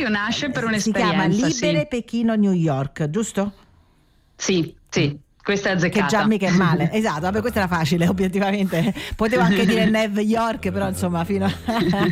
documentario nasce per un'esperienza. Si chiama Libere sì. Pechino New York, giusto? Sì, questa è azzeccata. Che già mica è male. Esatto, vabbè, questa era facile, obiettivamente. Potevo anche dire New York, però insomma fino a...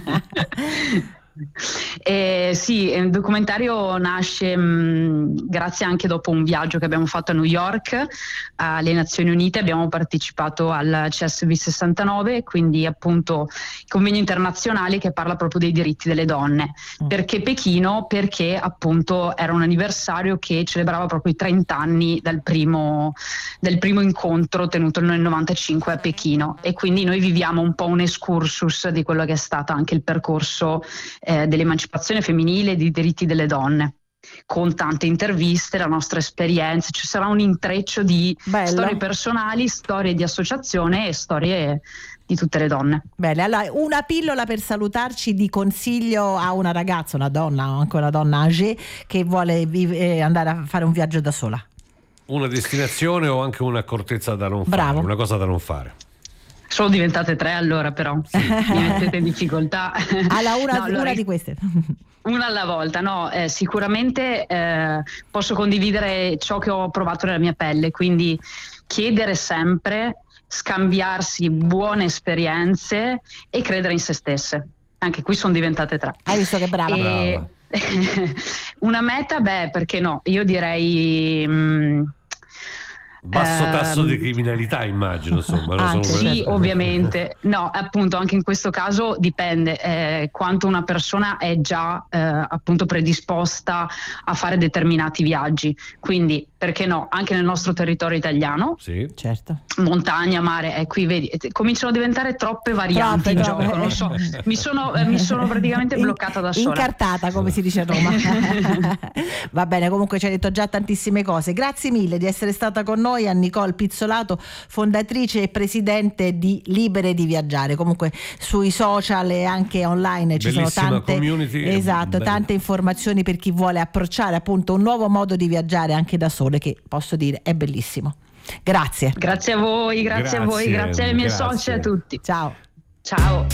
Sì, il documentario nasce grazie anche dopo un viaggio che abbiamo fatto a New York, alle Nazioni Unite. Abbiamo partecipato al CSV 69, quindi appunto il convegno internazionale che parla proprio dei diritti delle donne. Perché Pechino? Perché appunto era un anniversario che celebrava proprio i 30 anni del primo incontro tenuto nel 95 a Pechino, e quindi noi viviamo un po' un excursus di quello che è stato anche il percorso dell'emancipazione femminile e dei diritti delle donne, con tante interviste, la nostra esperienza. Ci sarà un intreccio di storie personali, storie di associazione e storie di tutte le donne. Bene, allora una pillola per salutarci di consiglio a una ragazza, una donna o anche una donna âgée che vuole andare a fare un viaggio da sola. Una destinazione o anche un'accortezza da non fare, una cosa da non fare. Sono diventate 3 allora, però mi mettete in difficoltà. Una di queste. Una alla volta, no, sicuramente posso condividere ciò che ho provato nella mia pelle, quindi chiedere sempre, scambiarsi buone esperienze e credere in se stesse. Anche qui sono diventate 3. Hai visto che brava? Brava. Una meta, perché no? Io direi... basso tasso di criminalità, immagino, insomma. Sì, ovviamente. No, appunto, anche in questo caso dipende quanto una persona è già appunto predisposta a fare determinati viaggi. Quindi, perché no? Anche nel nostro territorio italiano. Sì, certo. Montagna, mare, qui vedi, cominciano a diventare troppe varianti in gioco, non so. Mi sono praticamente bloccata da sola. Incartata, come si dice a Roma. Va bene, comunque ci hai detto già tantissime cose. Grazie mille di essere stata con noi, a Nicole Pizzolato, fondatrice e presidente di Libere di Viaggiare. Comunque sui social e anche online ci bellissima sono tante community, tante informazioni per chi vuole approcciare appunto un nuovo modo di viaggiare anche da sole, che posso dire è bellissimo. Grazie. Grazie a voi, grazie a voi, grazie alle mie socie e a tutti. Ciao. Ciao.